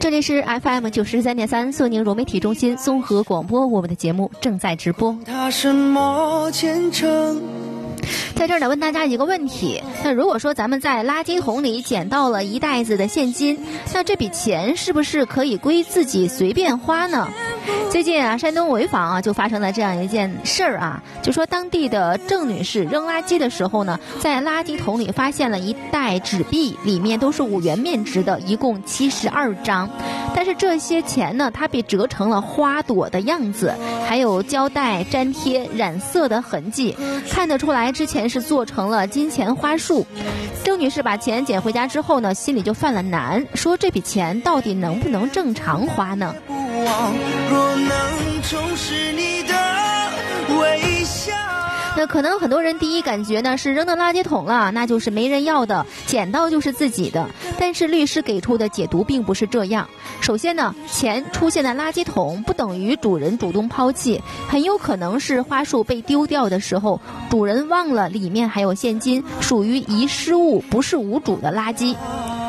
这里是 FM 93.3苏宁融媒体中心综合广播，我们的节目正在直播。在这儿呢，问大家一个问题，那如果说咱们在垃圾桶里捡到了一袋子的现金，那这笔钱是不是可以归自己随便花呢？最近啊，山东潍坊啊就发生了这样一件事儿啊，就说当地的郑女士扔垃圾的时候呢，在垃圾桶里发现了一袋纸币，里面都是5元面值的，一共72张。但是这些钱呢，它被折成了花朵的样子，还有胶带粘贴染色的痕迹，看得出来之前是做成了金钱花束。郑女士把钱捡回家之后呢，心里就犯了难，说这笔钱到底能不能正常花呢？若能重视你的微笑。那可能很多人第一感觉呢是扔到垃圾桶了，那就是没人要的，捡到就是自己的。但是律师给出的解读并不是这样。首先呢，钱出现在垃圾桶不等于主人主动抛弃，很有可能是花束被丢掉的时候，主人忘了里面还有现金，属于遗失物，不是无主的垃圾。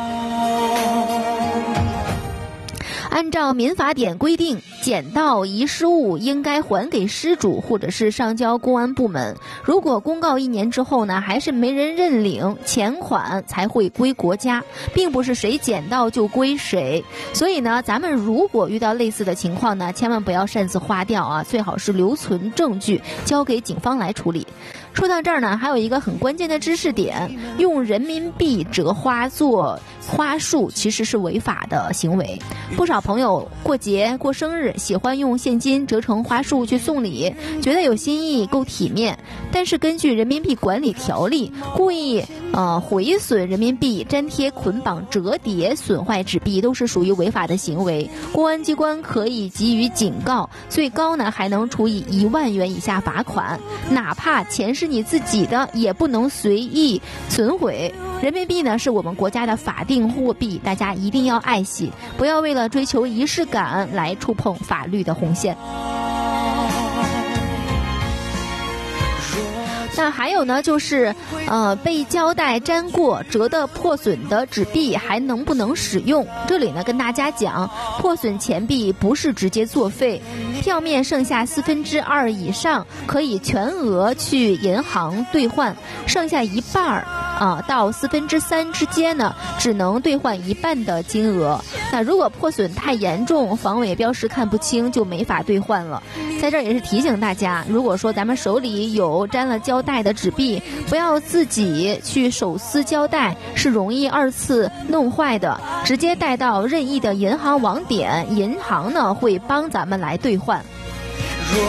按照民法典规定，捡到遗失物应该还给失主，或者是上交公安部门。如果公告1年之后呢，还是没人认领，钱款才会归国家，并不是谁捡到就归谁。所以呢，咱们如果遇到类似的情况呢，千万不要擅自花掉啊，最好是留存证据，交给警方来处理。说到这儿呢，还有一个很关键的知识点，用人民币折花做花束其实是违法的行为。不少朋友过节过生日喜欢用现金折成花束去送礼，觉得有新意够体面，但是根据人民币管理条例，故意毁损人民币、粘贴捆绑折叠损坏纸币都是属于违法的行为，公安机关可以给予警告，最高呢还能处以1万元以下罚款。哪怕钱是你自己的，也不能随意损毁。人民币呢是我们国家的法定货币，大家一定要爱惜，不要为了追求仪式感来触碰法律的红线。那还有呢，就是被胶带粘过、折的破损的纸币还能不能使用？这里呢跟大家讲，破损钱币不是直接作废，票面剩下2/4以上可以全额去银行兑换，剩下一半到3/4之间呢，只能兑换一半的金额。那如果破损太严重，防伪标识看不清，就没法兑换了。在这儿也是提醒大家，如果说咱们手里有粘了胶带的纸币，不要自己去手撕胶带，是容易2次弄坏的，直接带到任意的银行网点，银行呢会帮咱们来兑换。